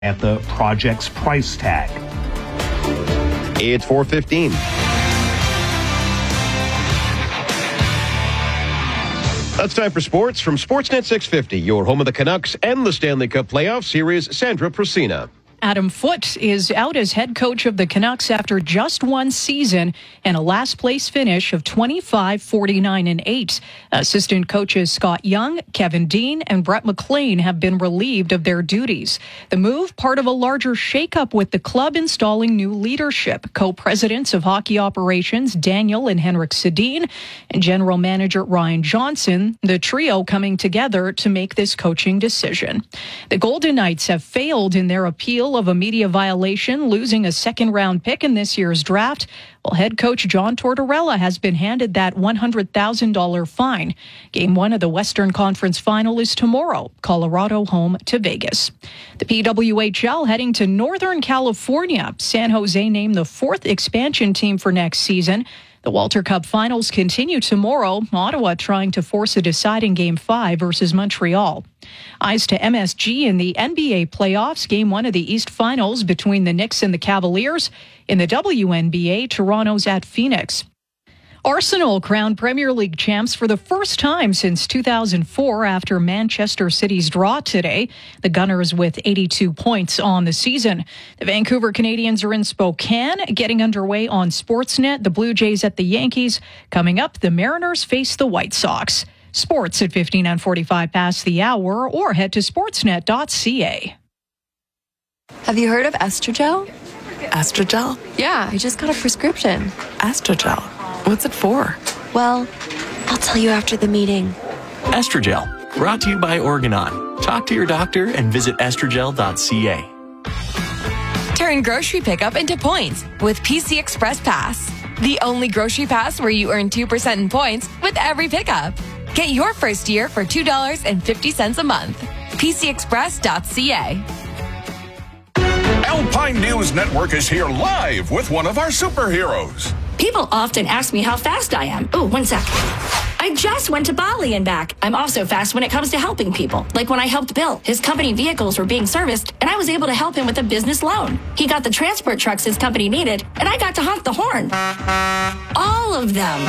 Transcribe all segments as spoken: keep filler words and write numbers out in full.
at the project's price tag. It's four fifteen. That's time for sports from Sportsnet six fifty, your home of the Canucks and the Stanley Cup playoffs. Here is Sandra Procina. Adam Foote is out as head coach of the Canucks after just one season and a last-place finish of twenty-five, forty-nine, and eight. Assistant coaches Scott Young, Kevin Dean, and Brett McLean have been relieved of their duties. The move, part of a larger shakeup with the club installing new leadership. Co-presidents of hockey operations Daniel and Henrik Sedin and general manager Ryan Johnson, the trio coming together to make this coaching decision. The Golden Knights have failed in their appeal of a media violation, losing a second-round pick in this year's draft, while head coach John Tortorella has been handed that one hundred thousand dollars fine. Game one of the Western Conference Final is tomorrow, Colorado home to Vegas. The P W H L heading to Northern California. San Jose named the fourth expansion team for next season. The Walter Cup Finals continue tomorrow. Ottawa trying to force a deciding Game five versus Montreal. Eyes to M S G in the N B A playoffs. Game one of the East Finals between the Knicks and the Cavaliers. In the W N B A, Toronto's at Phoenix. Arsenal crowned Premier League champs for the first time since two thousand four after Manchester City's draw today. The Gunners with eighty-two points on the season. The Vancouver Canadians are in Spokane, getting underway on Sportsnet. The Blue Jays at the Yankees. Coming up, the Mariners face the White Sox. Sports at fifteen and forty-five past the hour, or head to sportsnet dot c a. Have you heard of Estrogel? Estrogel? Yeah, I just got a prescription. Estrogel? What's it for? Well, I'll tell you after the meeting. Estrogel, brought to you by Organon. Talk to your doctor and visit estrogel dot c a. Turn grocery pickup into points with P C Express Pass. The only grocery pass where you earn two percent in points with every pickup. Get your first year for two dollars and fifty cents a month. P C express dot c a. Alpine News Network is here live with one of our superheroes. People often ask me how fast I am. Oh, one sec. I just went to Bali and back. I'm also fast when it comes to helping people. Like when I helped Bill. His company vehicles were being serviced, and I was able to help him with a business loan. He got the transport trucks his company needed, and I got to honk the horn. All of them.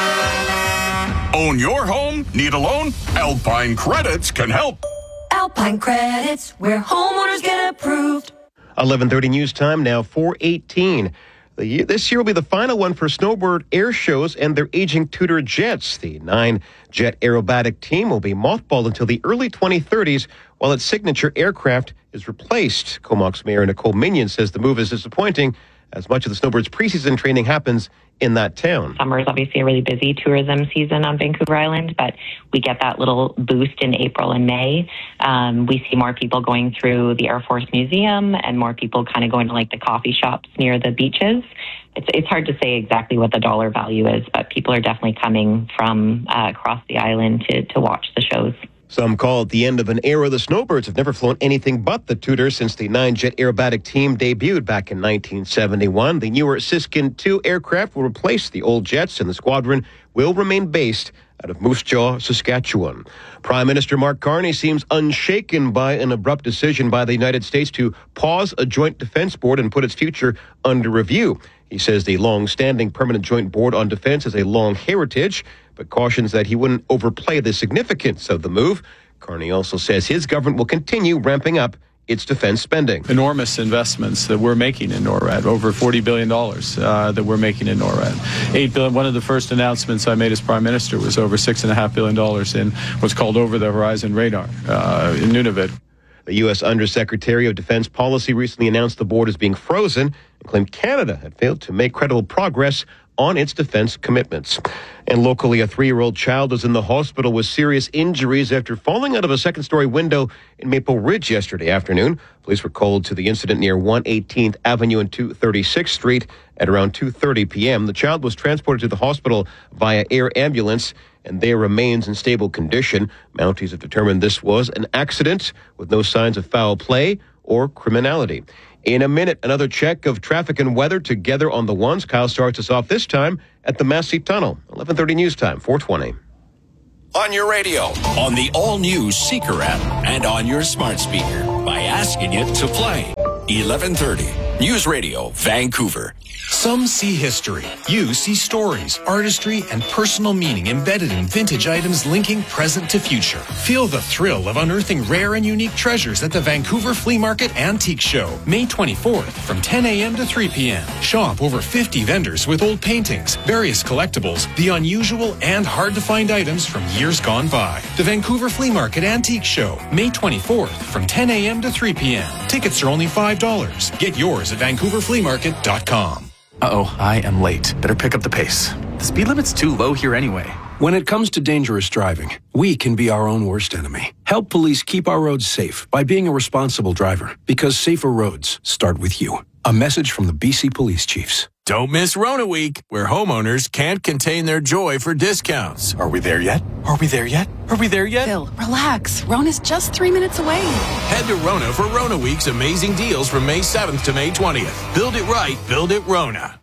Own your home? Need a loan? Alpine Credits can help. Alpine Credits, where homeowners get approved. eleven thirty news time, now four eighteen. The year, this year will be the final one for snowbird air shows and their aging Tudor jets. The nine-jet aerobatic team will be mothballed until the early twenty thirties, while its signature aircraft is replaced. Comox Mayor Nicole Minion says the move is disappointing, as much of the snowbirds' preseason training happens in that town. Summer is obviously a really busy tourism season on Vancouver Island, but we get that little boost in April and May. Um, we see more people going through the Air Force Museum and more people kind of going to like the coffee shops near the beaches. It's it's hard to say exactly what the dollar value is, but people are definitely coming from uh, across the island to, to watch the shows. Some call it the end of an era. The Snowbirds have never flown anything but the Tudor since the nine-jet aerobatic team debuted back in nineteen seventy-one. The newer Siskin two aircraft will replace the old jets, and the squadron will remain based out of Moose Jaw, Saskatchewan. Prime Minister Mark Carney seems unshaken by an abrupt decision by the United States to pause a joint defense board and put its future under review. He says the long-standing Permanent Joint Board on Defense has a long heritage, but cautions that he wouldn't overplay the significance of the move. Carney also says his government will continue ramping up its defense spending. Enormous investments that we're making in NORAD, over forty billion dollars uh, that we're making in NORAD. eight billion dollars, one of the first announcements I made as Prime Minister was over six point five billion dollars in what's called over-the-horizon radar uh, in Nunavut. The U S Undersecretary of Defense Policy recently announced the board is being frozen and claimed Canada had failed to make credible progress on its defense commitments. And locally, a three-year-old child is in the hospital with serious injuries after falling out of a second-story window in Maple Ridge yesterday afternoon. Police were called to the incident near one eighteenth Avenue and two thirty-sixth Street at around two thirty p.m. The child was transported to the hospital via air ambulance and there remains in stable condition. Mounties have determined this was an accident with no signs of foul play or criminality. In a minute, another check of traffic and weather together on the ones. Kyle starts us off this time at the Massey Tunnel. eleven thirty news time, four twenty. On your radio, on the all-new Seeker app, and on your smart speaker. by asking it to play. eleven thirty News Radio, Vancouver. Some see history. You see stories, artistry, and personal meaning embedded in vintage items linking present to future. Feel the thrill of unearthing rare and unique treasures at the Vancouver Flea Market Antique Show, May twenty-fourth from ten a.m. to three p.m. Shop over fifty vendors with old paintings, various collectibles, the unusual and hard-to-find items from years gone by. The Vancouver Flea Market Antique Show, May twenty-fourth from ten a.m. to three p.m. Tickets are only five dollars. Get yours at vancouver flea market dot com. Uh-oh, I am late. Better pick up the pace. The speed limit's too low here anyway. When it comes to dangerous driving, we can be our own worst enemy. Help police keep our roads safe by being a responsible driver, because safer roads start with you. A message from the B C Police Chiefs. Don't miss Rona Week, where homeowners can't contain their joy for discounts. Are we there yet? Are we there yet? Are we there yet? Bill, relax. Rona's just three minutes away. Head to Rona for Rona Week's amazing deals from May seventh to May twentieth. Build it right, build it Rona.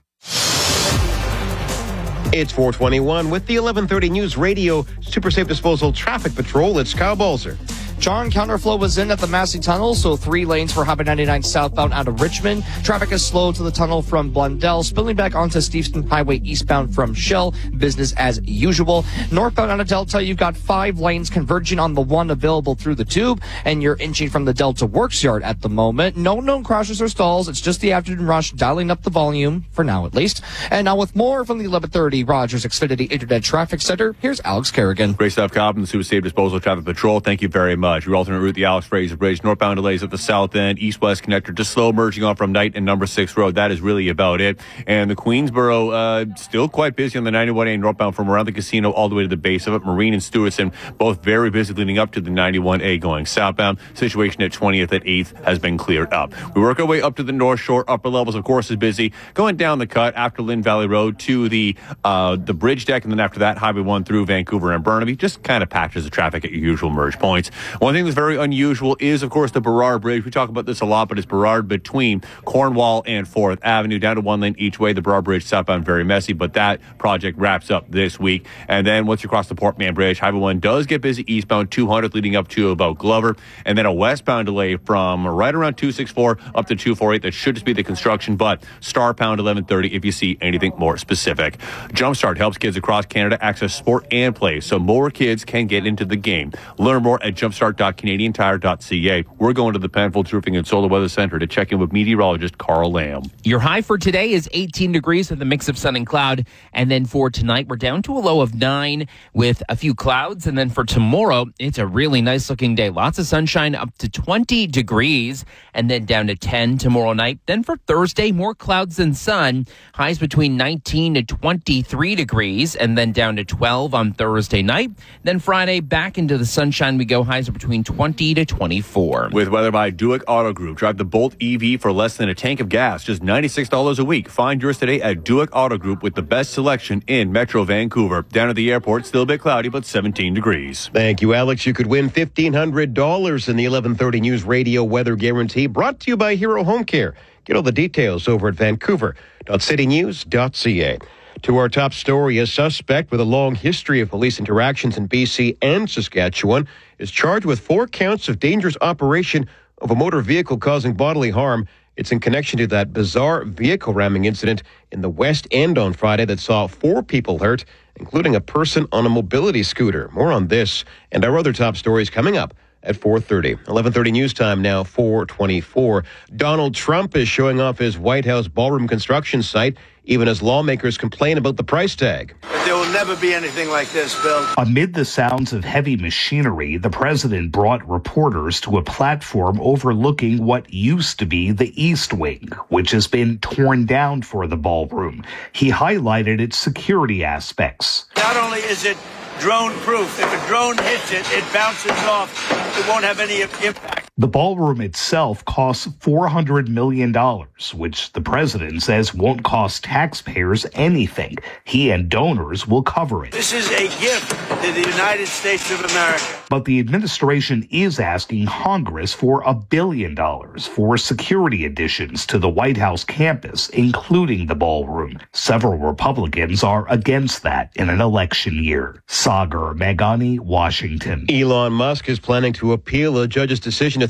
It's four twenty-one with the eleven thirty News Radio Super Safe Disposal Traffic Patrol. It's Kyle Balzer. John, counterflow was in at the Massey Tunnel, so three lanes for Highway ninety-nine southbound out of Richmond. Traffic is slow to the tunnel from Blundell, spilling back onto Steveston Highway eastbound from Shell. Business as usual. Northbound out of Delta, you've got five lanes converging on the one available through the tube, and you're inching from the Delta Works Yard at the moment. No known crashes or stalls. It's just the afternoon rush, dialing up the volume, for now at least. And now with more from the eleven thirty Rogers Xfinity Internet Traffic Center, here's Alex Kerrigan. Great stuff, Cobb, and the Super Safe Disposal Traffic Patrol. Thank you very much. Your alternate route, the Alex Fraser Bridge, northbound delays at the south end, east-west connector, just slow merging off from Knight and number six Road. That is really about it. And the Queensboro, uh, still quite busy on the ninety-one A northbound from around the casino all the way to the base of it. Marine and Stewartson, both very busy leading up to the ninety-one A going southbound. Situation at twentieth at eighth has been cleared up. We work our way up to the North Shore. Upper levels, of course, is busy. Going down the cut after Lynn Valley Road to the uh, the bridge deck, and then after that, Highway one through Vancouver and Burnaby. Just kind of patches the traffic at your usual merge points. One thing that's very unusual is, of course, the Burrard Bridge. We talk about this a lot, but it's Burrard between Cornwall and fourth Avenue, down to one lane each way. The Burrard Bridge southbound, very messy, but that project wraps up this week. And then once you cross the Port Mann Bridge, Highway one does get busy eastbound two hundred leading up to about Glover, and then a westbound delay from right around two sixty-four up to two forty-eight. That should just be the construction, but star pound eleven thirty if you see anything more specific. Jumpstart helps kids across Canada access sport and play so more kids can get into the game. Learn more at jumpstart dot canadian tire dot c a. We're going to the Penfolds Roofing and Solar Weather Center to check in with meteorologist Carl Lamb. Your high for today is eighteen degrees with a mix of sun and cloud. And then for tonight, we're down to a low of nine with a few clouds. And then for tomorrow, it's a really nice looking day. Lots of sunshine, up to twenty degrees, and then down to ten tomorrow night. Then for Thursday, more clouds than sun. Highs between nineteen to twenty-three degrees, and then down to twelve on Thursday night. Then Friday, back into the sunshine we go. Highs are between twenty to twenty-four. With weather by Duick Auto Group. Drive the Bolt E V for less than a tank of gas, just ninety-six dollars a week. Find yours today at Duick Auto Group with the best selection in Metro Vancouver. Down at the airport, still a bit cloudy, but seventeen degrees. Thank you, Alex. You could win fifteen hundred dollars in the eleven thirty News Radio Weather Guarantee, brought to you by Hero Home Care. Get all the details over at vancouver dot city news dot c a. To our top story, a suspect with a long history of police interactions in B C and Saskatchewan is charged with four counts of dangerous operation of a motor vehicle causing bodily harm. It's in connection to that bizarre vehicle ramming incident in the West End on Friday that saw four people hurt, including a person on a mobility scooter. More on this and our other top stories coming up at four thirty. eleven thirty news time now, four twenty-four. Donald Trump is showing off his White House ballroom construction site, even as lawmakers complain about the price tag. There will never be anything like this, Bill. Amid the sounds of heavy machinery, the president brought reporters to a platform overlooking what used to be the East Wing, which has been torn down for the ballroom. He highlighted its security aspects. Not only is it drone-proof, if a drone hits it, it bounces off. It won't have any impact. The ballroom itself costs four hundred million dollars, which the president says won't cost taxpayers anything. He and donors will cover it. This is a gift to the United States of America. But the administration is asking Congress for a billion dollars for security additions to the White House campus, including the ballroom. Several Republicans are against that in an election year. Sagar Meghani, Washington. Elon Musk is planning to appeal a judge's decision to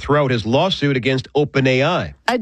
to throw out his lawsuit against OpenAI.